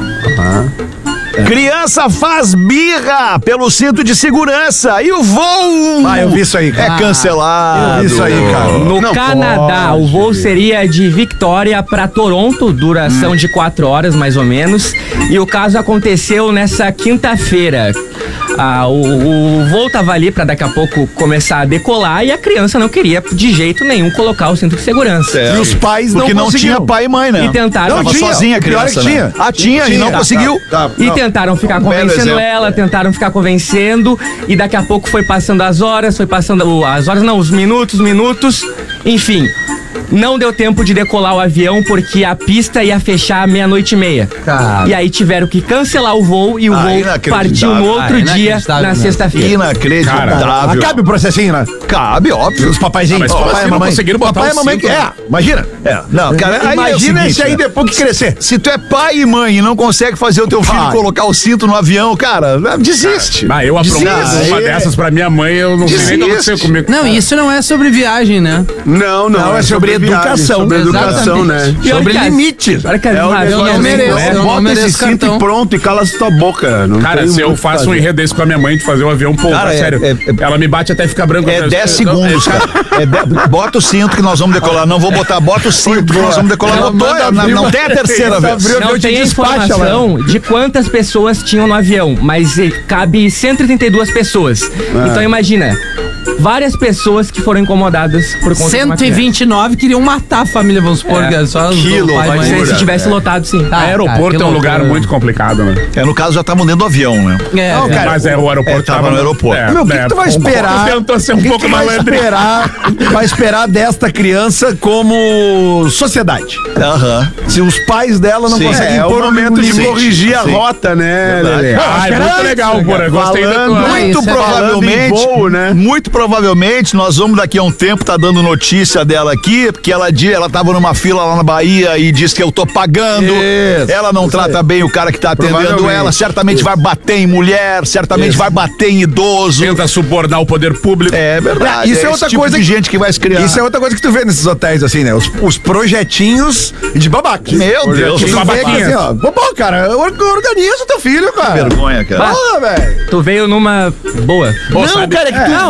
Criança faz birra pelo cinto de segurança e o voo Ah, eu vi isso aí, cara. é cancelado. Eu vi isso aí, cara. No Não Canadá, pode. o voo seria de Victoria para Toronto, duração de quatro horas mais ou menos. E o caso aconteceu nessa quinta-feira. Ah, o, o voo tava ali para daqui a pouco começar a decolar e a criança não queria de jeito nenhum colocar o cinto de segurança. É, E os pais porque não não tinha conseguiram. pai e mãe, né? E tentaram. Não, Não, tava tinha. sozinha a O pior é criança, que né? tinha. Ah, tinha, e não Tinha. conseguiu. Tá, E não. tentaram ficar Um belo convencendo exemplo. ela, tentaram ficar convencendo, e daqui a pouco foi passando as horas, foi passando o- as horas, não, os minutos, minutos, enfim. Não deu tempo de decolar o avião porque a pista ia fechar meia-noite e meia. Cara. E aí tiveram que cancelar o voo e o Ah, voo inacreditável. partiu no outro Ah, dia, inacreditável, na né? sexta-feira. Inacreditável. Cabe o processinho, né? Cabe, óbvio. Os papaizinhos. Ah, mas como papai assim e não mamãe. conseguiram botar papai o e mamãe. cinto, É, né? imagina. É, não, cara, aí é o Imagina seguinte, esse aí né? depois que crescer. Se tu é pai e mãe e não consegue fazer o teu filho Vai. colocar o cinto no avião, cara, desiste. Ah, eu aprontei Desiste. uma dessas pra minha mãe, eu não sei nem o que Desiste. aconteceu comigo. Não, isso não é sobre viagem, né? Não, não. Não, é sobre viagem, educação. Sobre educação, Exatamente. né? Pior Sobre que as- limites. Olha que as É o razões eu não negócio, mereço, é, eu não bota mereço esse cinto cartão. e pronto e cala tua boca. Não Cara, tem se eu muito o que faço um fazer. enredo desse com a minha mãe de fazer o avião, pô, Cara, tá é- sério. é- é- ela me bate até ficar branco. É dez segundos, cara. É de- Bota o cinto que nós vamos decolar. Não vou botar, bota o cinto que nós vamos decolar. Não, Botou, manda não, abrir não uma- tem a terceira vez. abriu- Não eu te tem a despacho, informação de quantas pessoas tinham no avião, mas eh, cabe cento e trinta e duas pessoas. Então imagina, várias pessoas que foram incomodadas por conta de uma cento e vinte e nove queriam matar a família, vamos supor, É. que é só os Quilo, pai e vai mãe. ser. criança. Se tivesse lotado, sim. Ah, Aeroporto cara, que é um lugar loucura. muito complicado, né? É, no caso já estavam dentro do avião, né? É, Não, é. cara, Mas é, o aeroporto é, tava no aeroporto. É, Meu, o que, é, que tu vai um pouco- esperar? Tentou ser um O que pouco que tu vai malandro. esperar, vai esperar desta criança como sociedade? Aham. Se os pais dela não Sim. conseguem É, é o pôr um momento de limite. corrigir a Sim. rota, né, Verdade. Lelê? Ah, é muito legal, Porã. Gostei da Falando- tua... Ah, Muito isso é provavelmente, falando em voo, né? muito provavelmente nós vamos daqui a um tempo tá dando notícia dela aqui, porque ela di- ela tava numa fila lá na Bahia e disse que eu tô pagando. Isso, ela não trata bem o cara que tá atendendo Provavelmente. ela, certamente vai bater em mulher, certamente vai bater em idoso. Tenta subornar o poder público. É verdade. Isso é esse outra tipo coisa de que- gente que vai se criar. Isso é outra coisa que tu vê nesses hotéis, assim, né? Os, os projetinhos de babaca. Meu Deus, Tu os vê que, babaquinhas. assim, ó, pô, cara, or- organiza o teu filho, cara. vergonha, cara. Bah. Fala, velho. Tu veio numa boa. Pô, Não, sabe- cara, é que tu Não, vê tá o certo.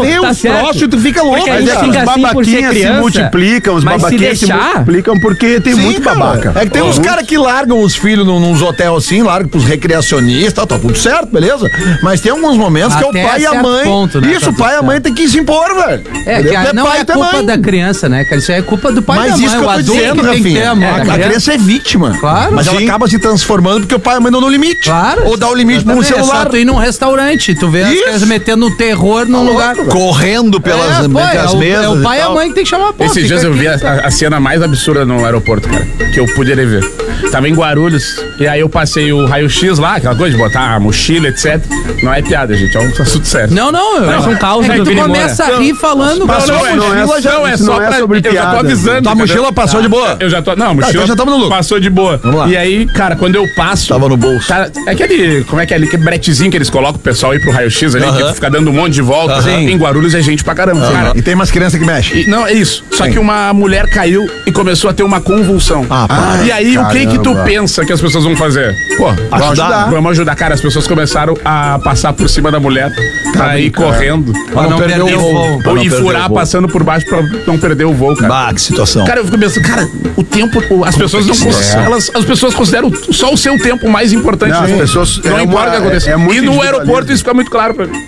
certo. troços e tu fica louco. Porque a Mas gente é, fica Os assim por ser babaquinhas se criança, multiplicam, os mas se babaquinhas se deixar- multiplicam porque tem Sim, muito cara. babaca. É que tem uns Muito. caras que largam os filhos num, nos hotéis assim, largam pros recreacionistas, tá tudo certo, beleza? Mas tem alguns momentos que é o Até pai e a certo mãe. ponto, né, Isso, tá o pai e a tudo mãe certo. tem que se impor, velho. É, Entendeu? que Tu a, não pai, é tu culpa mãe. da criança, né, cara? Isso é culpa do pai e Mas da mãe. isso que o eu tô adulto dizendo, que tem que ter Rafinha. amor. É, A criança é vítima. Claro. Mas ela Sim. acaba se transformando porque o pai e a mãe não dão limite. Claro. Ou dá o limite no Exatamente, É celular. só tu ir num restaurante, tu vê as Isso. crianças metendo um terror num lugar. Correndo pelas É, pô, entre é, as o, mesas. é o pai e a tal. mãe que tem que chamar a porra. Esses dias eu vi a, a- a cena mais absurda no aeroporto, cara, que eu pude ver. Tava em Guarulhos, e aí eu passei o raio-x lá, aquela coisa de botar a mochila, etcétera. Não é piada, gente, é um assunto sério. Não, não. eu- Parece um caos é que do tu Vini começa Moura. a rir falando. Não, não, é, não é- mochila já- não, é isso só não é pra, sobre eu já tô piada. avisando. Tua entendeu? mochila passou de boa. Eu já tô, não, mochila então já tamo no lucro. passou de boa. Vamos lá. E aí, cara, quando eu passo... Tava no bolso. Cara, é aquele, como é que é ali, aquele bretezinho que eles colocam o pessoal ir pro raio-x ali, Aham. que fica dando um monte de volta. Aham. Em Guarulhos é gente pra caramba. Cara, E tem umas crianças que mexem. e- não, é isso. Só Sim. que uma mulher caiu e começou a ter uma convulsão. Ah, pá. e aí, o que que tu caramba. pensa que as pessoas vão fazer? Pô, vamos ajudar. Vamos ajudar. Cara, as pessoas começaram a passar por cima da mulher pra ir correndo. Pra não perder o voo. Pra Ou não ir perder furar o voo. passando por baixo pra não perder o voo, cara. Bah, que situação. Cara, eu fico pensando, cara, o tempo, o- as pessoas não consideram, elas, as pessoas consideram só o seu tempo mais importante. Não, as né? pessoas- não é importa o que uma- aconteça. é- é muito e no individualismo. aeroporto isso fica muito claro pra mim.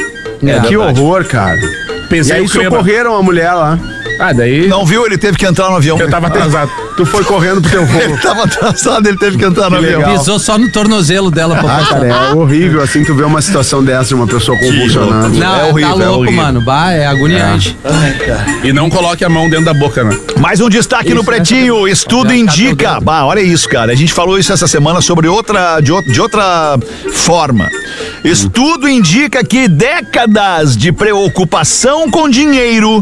É, que horror, cara. E Pensei aí o clima. socorreram a mulher lá. Ah, daí Não viu? Ele teve que entrar no avião. eu tava atrasado. Tu foi correndo pro teu voo. Ele tava atrasado, ele teve que entrar no Que avião. legal. Pisou só no tornozelo dela pra Ah, passar. cara, é horrível assim tu vê uma situação dessa de uma pessoa convulsionando. Não, É é horrível, tá é louco, horrível. mano. Bah, é agoniante. E não coloque a mão dentro da boca, né? Mais um destaque no Pretinho, estudo Já indica. tá Bah, olha isso, cara. A gente falou isso essa semana sobre outra, de, ou- de outra forma. Estudo indica que décadas de preocupação com dinheiro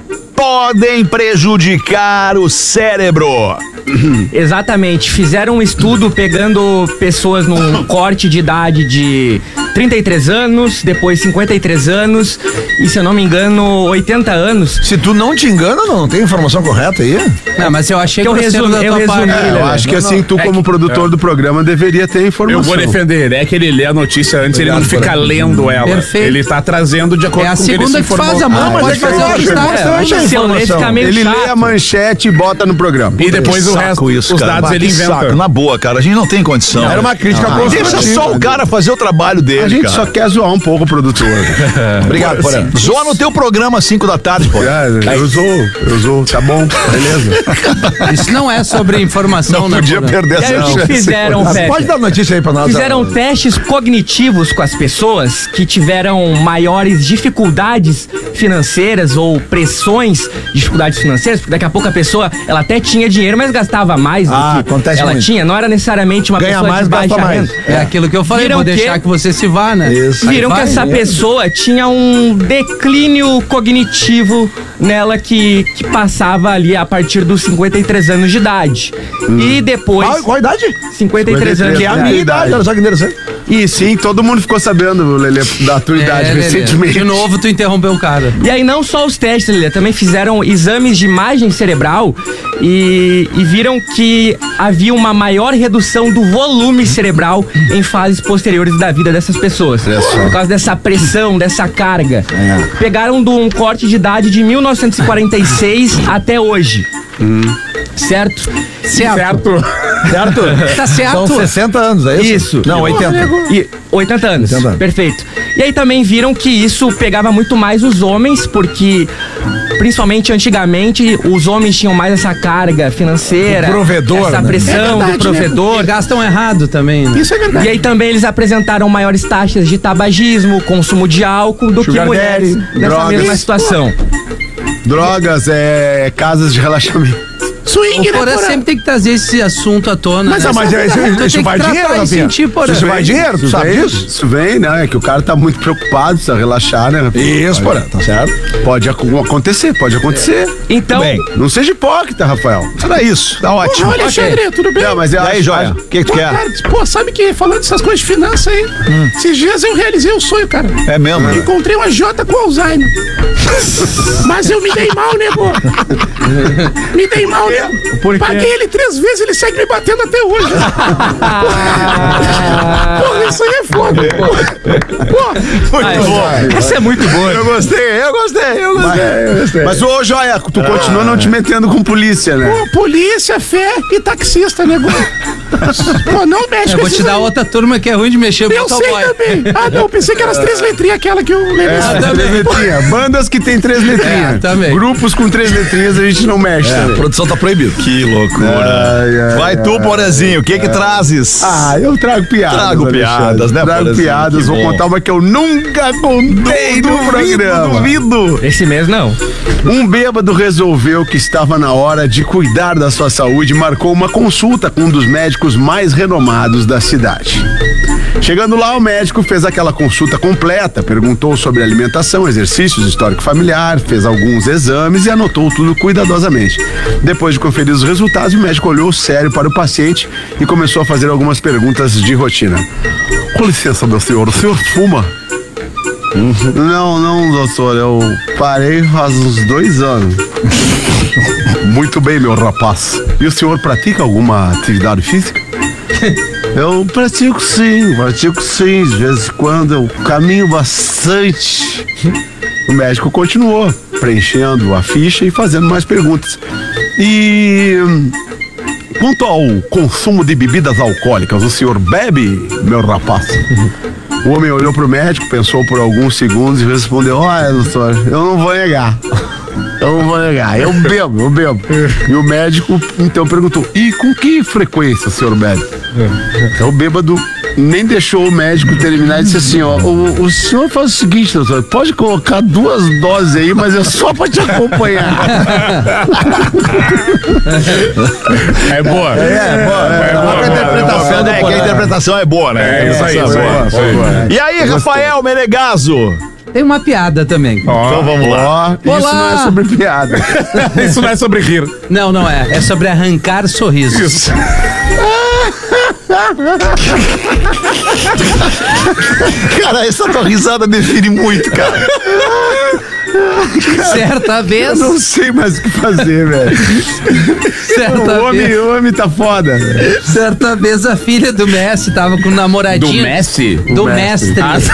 podem prejudicar o cérebro. Exatamente. Fizeram um estudo pegando pessoas num corte de idade de trinta e três anos, depois cinquenta e três anos e, se eu não me engano, oitenta anos. Se tu não te engana, não, não tem informação correta aí? Não, mas eu achei Que eu grosseiro resumi- da eu tua resumi, parte. É, eu Lelê. acho que assim, tu como produtor do programa deveria ter informação. Eu vou defender ele. É que ele lê a notícia antes, ele não Obrigado, fica Porã. lendo ela. Perfeito. Ele tá trazendo de acordo É a com o que ele segunda se que informou. faz a mão, Ah, mas pode é que fazer eu o acho destaque. bastante Se eu ler, informação. fica meio Ele lê chato. a manchete e bota no programa. E depois o Saco resto, isso, os cara. dados Bah, ele que inventa. saco. Na boa, cara, a gente não tem condição. Era uma crítica Ah, construtiva. deixa só o cara fazer o trabalho dele, A gente cara. só quer zoar um pouco o produtor. Obrigado, Porã. Zoa no teu programa às cinco da tarde, pô. É, eu zoo, eu zoo, tá bom, beleza. Isso não é sobre informação, Não né? podia Porã? perder E aí, essa o que chance. fizeram, Ah, Pepe? pode dar notícia aí pra nós. Fizeram ó. testes cognitivos com as pessoas que tiveram maiores dificuldades financeiras ou pressões, dificuldades financeiras, porque daqui a pouco a pessoa, ela até tinha dinheiro, mas gastava mais Ah, do que acontece ela muito. tinha. Não era necessariamente uma Ganha pessoa mais, de baixa gasta mais. renda. É aquilo que eu falei, Viram vou que- deixar que você se vá, né? Isso. Aí Viram que vai, essa né? pessoa tinha um declínio cognitivo nela que, que passava ali a partir dos cinquenta e três anos de idade. E depois. Qual, qual a idade? cinquenta e três anos Que de é a idade. minha idade, olha só que interessante. E sim, todo mundo ficou sabendo, Lelê, da tua idade É, Lelê, recentemente. de novo, tu interrompeu o cara. E aí não só os testes, Lelê, também fizeram exames de imagem cerebral e, e viram que havia uma maior redução do volume cerebral em fases posteriores da vida dessas pessoas. Por causa dessa pressão, dessa carga. Pegaram de um corte de idade de mil novecentos e quarenta e seis até hoje. Certo? Certo. Certo? Tá certo. São sessenta anos, é isso? Isso. Não, oitenta. E oitenta anos. oitenta anos. Perfeito. E aí também viram que isso pegava muito mais os homens, porque principalmente antigamente os homens tinham mais essa carga financeira, O provedor, essa né? pressão do provedor. E gastam errado também, né? Isso é verdade. E aí também eles apresentaram maiores taxas de tabagismo, consumo de álcool do Sugar que mulheres daddy, nessa drogas. mesma situação. Drogas, é, casas de relaxamento. O Porã sempre tem que trazer esse assunto à tona. Mas, né? ah, mas é, isso, Tu isso tem que vai tratar dinheiro, e Rafinha? sentir, Porã. Isso vai dinheiro, tu sabe vem, disso? Isso vem, né? É que o cara tá muito preocupado, precisa relaxar, né? Isso, Porã, tá certo? Pode ac- acontecer, pode acontecer. Então, Bem, Não seja hipócrita, Rafael. era isso. Tá ótimo. Olha, Alexandre, tudo bem? Não, mas eu E aí, acho- Joia? O que, que tu Pô, quer? cara, pô, sabe que falando dessas coisas de finanças aí, esses dias eu realizei o sonho, cara. É mesmo? né? Encontrei uma Jota com Alzheimer. Mas eu me dei mal, nego. Me dei mal, quê? Por quê? Paguei ele três vezes, ele segue me batendo até hoje. Porra, isso aí é foda. Porra. Muito bom. Essa é muito boa. Eu gostei, eu gostei, eu gostei. eu gostei. Mas, ô, Joia, tu continua não te metendo com polícia, né? Pô, polícia, fé e taxista, né? Pô, não mexe Eu com vou esses te dar aí. outra turma que é ruim de mexer. Eu botar o sei boy. também. Ah, não, pensei que eram as três letrinhas aquela que eu lembro. É, três letrinhas. Bandas que tem três letrinhas. É, também. Grupos com três letrinhas a gente não mexe. A também. produção tá proibido. Que loucura. Ai, ai, Vai tu, ai, Porazinho, o que que trazes? Ah, eu trago piadas. Trago Alexandre. piadas, né, Trago Porazinho? piadas, Que vou bom. contar uma que eu nunca contei no programa. duvido. Esse mês não. Um bêbado resolveu que estava na hora de cuidar da sua saúde e marcou uma consulta com um dos médicos mais renomados da cidade. Chegando lá, o médico fez aquela consulta completa, perguntou sobre alimentação, exercícios, histórico familiar, fez alguns exames e anotou tudo cuidadosamente. Depois de conferir os resultados, o médico olhou sério para o paciente e começou a fazer algumas perguntas de rotina. Com licença, meu senhor, o senhor fuma? Não, não, doutor, eu parei faz uns dois anos. Muito bem, meu rapaz. E o senhor pratica alguma atividade física? Eu pratico sim, pratico sim. De vez em quando eu caminho bastante. O médico continuou preenchendo a ficha e fazendo mais perguntas. E hum, quanto ao consumo de bebidas alcoólicas, o senhor bebe, meu rapaz? O homem olhou pro médico, pensou por alguns segundos e respondeu: olha, doutor, eu não vou negar. Eu não vou negar, eu bebo, eu bebo. E o médico então perguntou: e com que frequência o senhor bebe? O bêbado nem deixou o médico terminar e disse assim: ó, o, o senhor faz o seguinte, doutor, pode colocar duas doses aí, mas é só pra te acompanhar. É boa. É, boa, é, É boa, A boa, interpretação, boa, né? boa, Que a boa. interpretação é boa, né? É isso aí, Interpretação é boa, boa. boa. E aí, Rafael Menegaso? Tem uma piada também. Então vamos lá. Ó, isso não é sobre piada. Isso não é sobre rir. Não, não é. É sobre arrancar sorrisos. Isso. Cara, essa tua risada define muito, cara. Certa Eu vez, não sei mais o que fazer, velho. certa O homem, vez, o homem tá foda. certa vez a filha do Messi tava com o namoradinho. Messi? Do O mestre. mestre.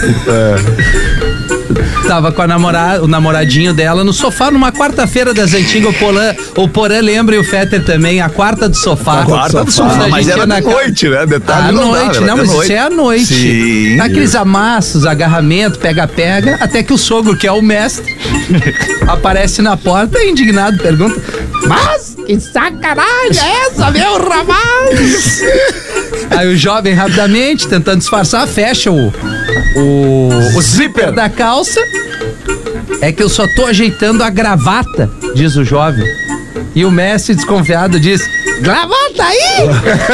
Tava com a namorada, o namoradinho dela no sofá numa quarta-feira das antigas. O Porã, o Porã lembra e o Fetter também, a quarta do sofá. Quarta do sofá, A mas gente era ia na de ca- noite, né? Detalhe À não dá, noite, era não, de mas noite. isso é à noite. Sim. Aqueles amassos, agarramento, pega-pega, até que o sogro, que é o mestre, aparece na porta e indignado pergunta: mas que sacanagem é essa, meu rapaz? Aí o jovem rapidamente, tentando disfarçar, fecha o, o, o zíper da calça. É que eu só tô ajeitando a gravata, diz o jovem. E o mestre, desconfiado, diz: gravata aí!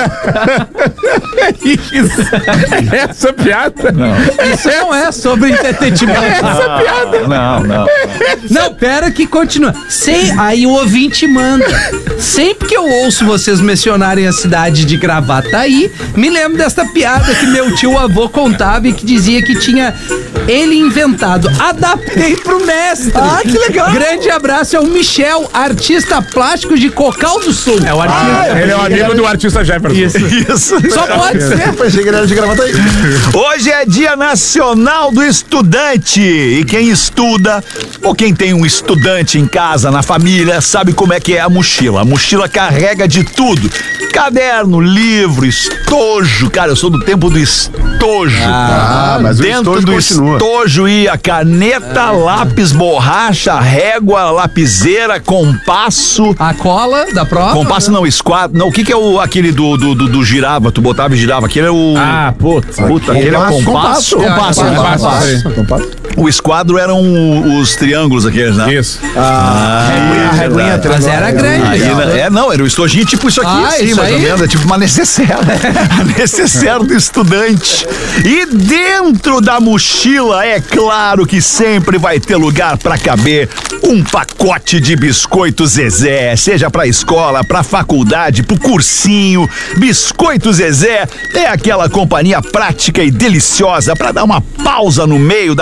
Essa piada? Isso não é sobre entretenimento. Essa piada. Não, não. Não, pera que continua. Sem, aí o ouvinte manda. Sempre que eu ouço vocês mencionarem a cidade de Gravataí, me lembro desta piada que meu tio avô contava e que dizia que tinha ele inventado. Adaptei pro mestre. Ah, que legal. Grande abraço, é o Michel, artista plástico de Cocal do Sul. É o artista. Ele é o amigo do artista Jefferson. Isso. Isso. Só pode ser. Achei que era de gravata aí. Hoje é Dia Nacional do Estudante. E quem estuda, ou quem tem um estudante em casa, na família, sabe como é que é a mochila. A mochila carrega de tudo: caderno, livro, estojo. Cara, eu sou do tempo do estojo. Ah, mas o Dentro estojo do continua. estojo ia caneta, lápis, borracha, régua, lapiseira, compasso. A cola da prova. Compasso não, esquadro. Não, o que que é o, aquele do, do, do, do girava? Tu botava e girava. Aquele é o... Ah, putz. Puta, aquele é o compasso. compasso. Compasso, É, compasso. compasso. O esquadro eram o- os triângulos aqueles, né? Isso. Ah, a reguinha Mas era grande. Aí, legal. né? É, não, era o estojinho tipo isso aqui, Ah, assim, isso mais ou aí? menos. É tipo uma necessaire. A necessaire do estudante. E dentro da mochila, é claro que sempre vai ter lugar pra caber um pacote de biscoitos Zezé. Seja pra escola, pra faculdade, pro cursinho. Biscoito Zezé é aquela companhia prática e deliciosa pra dar uma pausa no meio da correria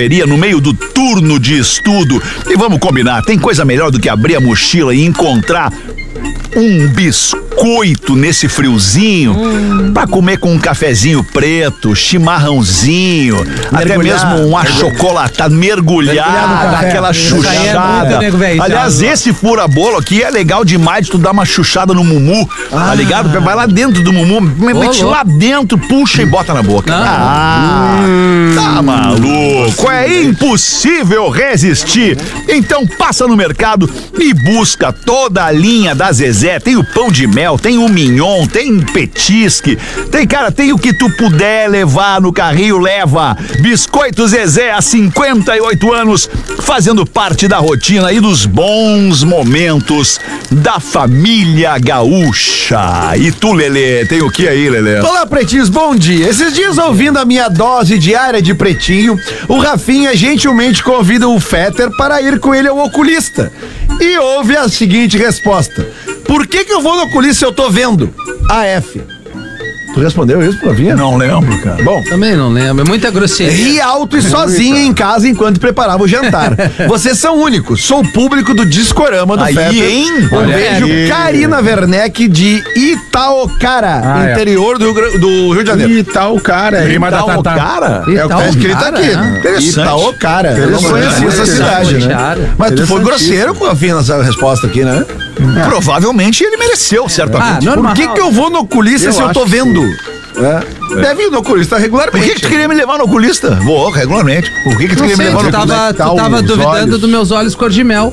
correria, no meio do turno de estudo. E vamos combinar, tem coisa melhor do que abrir a mochila e encontrar um biscoito nesse friozinho hum. pra comer com um cafezinho preto, chimarrãozinho, mergulhar, até mesmo um achocolatado, mergulhar, dar aquela chuchada. É muito, aliás, esse fura-bolo aqui é legal demais de tu dar uma chuchada no mumu, ah. tá ligado? Vai lá dentro do mumu, mete lá dentro, puxa e bota na boca. Ah, hum. Tá maluco, é impossível resistir. Então passa no mercado e busca toda a linha da Zezé. Tem o pão de mel, tem o mignon, tem petisque, tem, cara, tem o que tu puder levar no carrinho, leva. Biscoito Zezé há cinquenta e oito anos, fazendo parte da rotina e dos bons momentos da família gaúcha. E tu, Lelê, tem o que aí, Lelê? Olá, pretinhos, bom dia. Esses dias, ouvindo a minha dose diária de pretinho, o Rafinha gentilmente convida o Fetter para ir com ele ao oculista. E ouve a seguinte resposta: por que que eu vou no oculista se eu tô vendo? A F. Tu respondeu isso, Rafinha? Não lembro, cara. Bom, também não lembro. É muita grosseria. Ri alto e sozinha em casa enquanto preparava o jantar. Vocês são únicos. Sou público do Discorama do aí, Fetter. Hein? Eu vejo aí. Karina Werneck de Itaocara, ah, interior é. do, do Rio de Janeiro. Itaocara. Prima da Itaocara? É o que tá escrito aqui. É. Itaocara. Eu não conhecia essa cidade, né? Mas tu foi grosseiro com a Rafinha nessa resposta aqui, né? É. Provavelmente ele mereceu, certamente. Ah, por que que eu vou no oculista eu se eu tô vendo? É. É. Deve ir no oculista regularmente. Por que que tu queria me levar no oculista? Vou, regularmente. Por que que tu não queria sei, me levar no oculista? Tu tava, tu tava duvidando dos meus olhos cor de mel.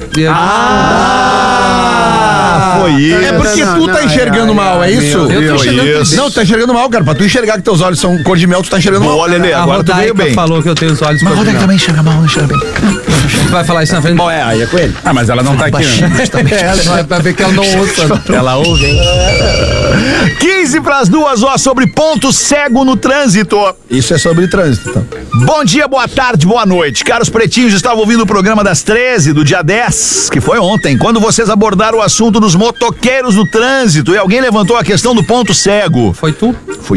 Ah, foi isso. É porque não, tu não, tá enxergando não, mal, é isso? Eu tô enxergando isso. Não, tu tá enxergando mal, cara. Pra tu enxergar que teus olhos são cor de mel, tu tá enxergando mal. Olha, Lelê, agora tu veio bem. Falou que eu tenho os olhos cor de mel. Mas também enxerga mal, não enxerga bem. Tu vai falar isso na frente? Bom, é, aí é com ele. Ah, mas ela não tá aqui, né? É, vai ver que ela não ouça. Ela ouve, hein? quinze pras duas, ó, sobre ponto cego no trânsito. Isso é sobre trânsito, então. Bom dia, boa tarde, boa noite. Caros pretinhos, estava ouvindo o programa das treze, do dia dez, que foi ontem, quando vocês abordaram o assunto dos motoqueiros no trânsito e alguém levantou a questão do ponto cego. Foi tu? Fui